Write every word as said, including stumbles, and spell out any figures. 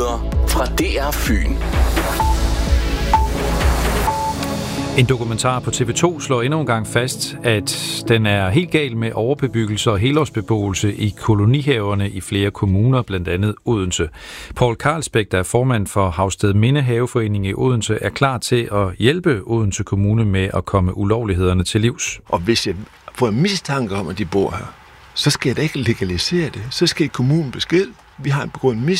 Nyheder fra D R Fyn. En dokumentar på T V to slår endnu en gang fast, at den er helt gal med overbebyggelse og helårsbeboelse i kolonihaverne i flere kommuner, blandt andet Odense. Paul Carlsbæk, der er formand for Havsted Mindehaveforening i Odense, er klar til at hjælpe Odense Kommune med at komme ulovlighederne til livs. Og hvis jeg får en mistanke om, at de bor her, så skal jeg da ikke legalisere det. Så skal kommunen besked. Vi har begået en